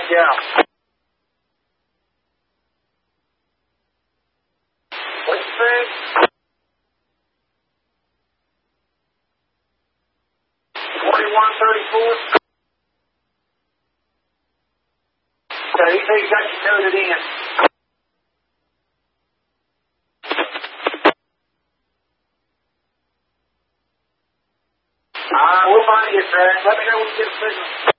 Yeah. What'd you say? 4134. Okay, he said he got you coded in. We'll find you, sir. Let me know when you get a signal.